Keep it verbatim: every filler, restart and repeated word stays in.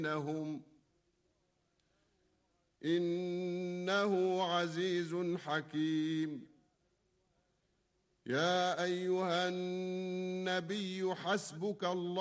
إنهم إنه عزيز حكيم. يا أيها النبي حسبك الله